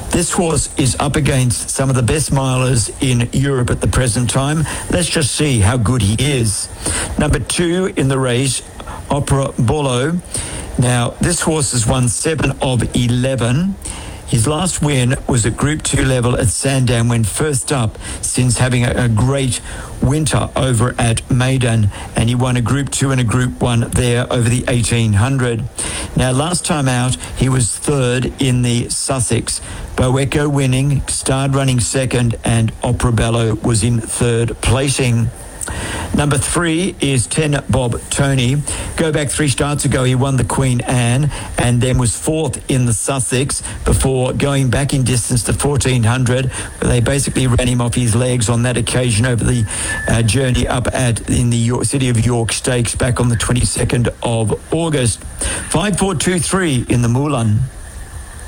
This horse is up against some of the best milers in Europe at the present time. Let's just see how good he is. Number 2 in the race, Opera Bolo. Now, this horse has won 7 of 11. His last win was at Group 2 level at Sandown when first up since having a great winter over at Maidan, and he won a Group 2 and a Group 1 there over the 1800. Now, last time out, he was third in the Sussex. Boeco winning, Stard running second, and Opera Bello was in third placing. Number 3 is 10 Bob Tony. Go back 3 starts ago, he won the Queen Anne and then was 4th in the Sussex before going back in distance to 1400. They basically ran him off his legs on that occasion over the journey up in the City of York Stakes back on the 22nd of August. 5423 in the Moulin.